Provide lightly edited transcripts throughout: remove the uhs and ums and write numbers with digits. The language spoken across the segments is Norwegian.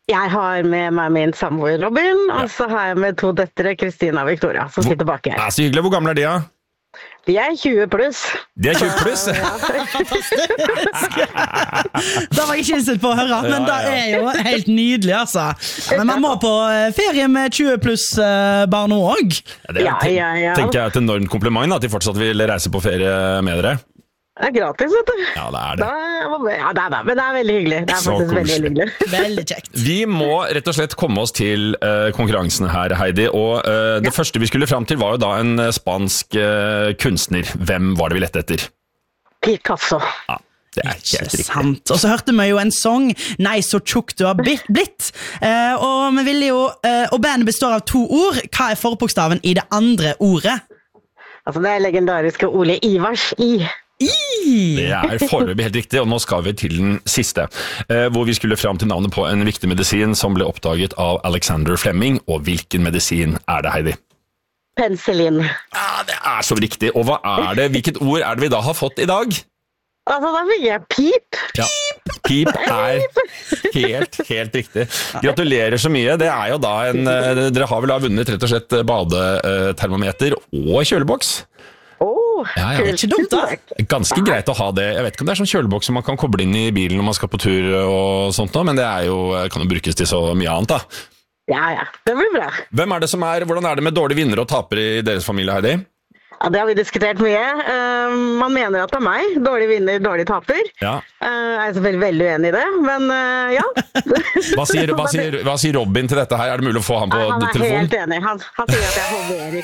Jeg har med meg min samboer Robin, og så har jeg med 2 døtre, Kristina og Victoria, som sitter bak her. Så hyggelig. Hvor gamle er de, da? De er 20 pluss. De er 20 pluss? Da var jeg ikke innstilt på å høre, men det er jo helt nydelig, altså. Men man må på ferie med 20 pluss barn også. Det tenker jeg er et enormt kompliment, at de fortsatt vil reise på ferie med dere. Det er gratis, vet du. Ja, det er det. Men det er veldig hyggelig. Det er faktisk veldig hyggelig. Veldig kjekt. Vi må rett og slett komme oss til konkurransen her, Heidi. Og det første vi skulle fram til var jo da en spansk kunstner. Hvem var det vi lette etter? Picasso. Ja, det er helt riktig. Sant. Og så hørte vi jo en sang, Nei, så tjukk du har blitt. Og vi ville jo, og bandet består av 2 ord. Hva er forbokstaven i det andre ordet? Altså, det er legendariske Ole Ivars I. Det er foreløpig helt riktig, og nå skal vi til den siste, hvor vi skulle fram til navnet på en viktig medisin som ble oppdaget av Alexander Fleming. Og hvilken medisin er det, Heidi? Penicillin. Ja, det er så riktig. Og hva er det? Hvilket ord er det vi da har fått i dag? Altså, da fikk jeg pip. Ja, pip er helt riktig. Gratulerer så mye. Det er jo da dere har vel da vunnet rett og slett badetermometer og kjøleboks. Ja, Det er ikke dumt da. Ganske greit å ha det. Jeg vet ikke om det er sånn kjøleboks som man kan koble inn i bilen når man skal på tur og sånt nå, men det kan jo brukes til så mye annet da. Ja, det blir bra. Hvordan er det med dårlige vinnere og tapere i deres familie, Heidi? Ja, det har vi diskutert mye. Man mener at det er meg. Dårlig vinner, dårlig taper. Ja. Jeg er selvfølgelig veldig uenig i det, men ja. Hva sier Robin til dette her? Er det mulig å få han på telefon? Han er helt enig. Han sier at jeg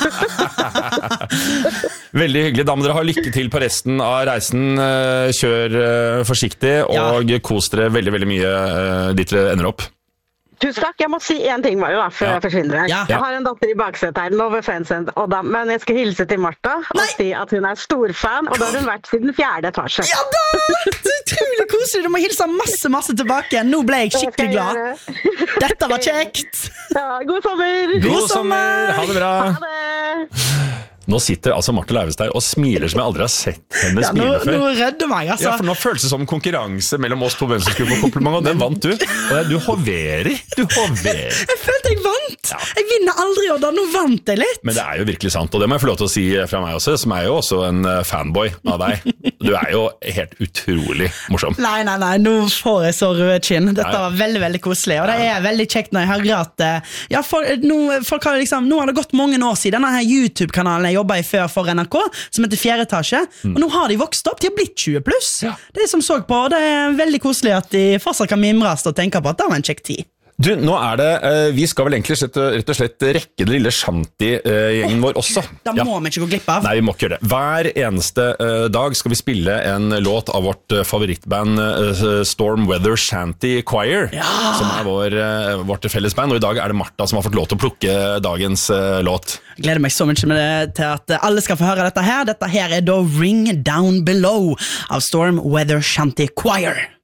hoverer. Veldig hyggelig. Da må dere ha lykke til på resten av reisen. Kjør forsiktig, og kos dere veldig, veldig mye dit dere ender opp. Tusen takk. Jeg må si en ting, Mario, før jeg forsvinner her. Ja. Jeg har en datter i baksetet her, nå ved Fansend, men jeg skal hilse til Martha og si at hun er storfan, og da har hun vært siden 4. etasje. Ja da! Det er utrolig koselig. Du må hilse masse tilbake. Nå ble jeg skikkelig glad. Dette var kjekt. Ja, god sommer! God sommer! Ha det bra! Ha det! Nå sitter altså Marte Leivestad og smiler som jeg aldri har sett henne smile før. Nå redder meg, altså. Ja, for nå føles det som en konkurranse mellom oss på hvem som skulle få kompliment, og den vant du. Og du hoverer. Jeg følte jeg vant. Ja. Jeg vinner aldri, og da nå vant jeg litt. Men det er jo virkelig sant, og det må jeg få lov til å si fra meg også, som er jo også en fanboy av deg. Du er jo helt utrolig morsom. Nei, nå får jeg så røde kinn. Dette var veldig, veldig koselig, og det er veldig kjekt når jeg hører at folk har liksom, nå har det gått mange år siden denne her YouTube-kanalen jeg jobbet i før for NRK, som heter 4. etasje, og nå har de vokst opp, de har blitt 20 pluss. Det er som så på, og det er veldig koselig at de fortsatt kan mimres og tenke på at det var en kjekk tid. Du, nå er det, vi skal vel egentlig rett og slett rekke det lille shanty-gjengen vår også. Da må vi ikke gå glipp av. Nei, vi må ikke gjøre det. Hver eneste dag skal vi spille en låt av vårt favorittband Storm Weather Shanty Choir, som er vårt fellesband, og i dag er det Martha som har fått lov til å plukke dagens låt. Jeg gleder meg så mye med det til at alle skal få høre dette her. Dette her er da Ring Down Below av Storm Weather Shanty Choir.